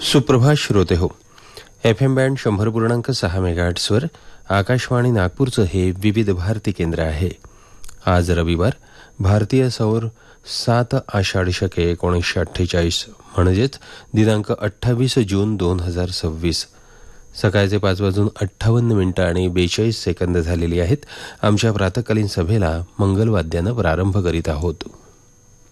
सुप्रभात श्रोते हो. FM बँड 100.6 मेगाहर्ट्झवर आकाशवाणी नागपूरचं हे विविध भारती केंद्र आहे. आज रविवार, भारतीय सौर 7 आषाढ शके 1948 म्हणजेच दिनांक 28 जून 2026. सकाळचे 5:58 आणि 42 सेकंद झालेली आहेत. आमच्या प्रातकालीन सभेला मंगलवाद्यानं प्रारंभ करीत आहोत.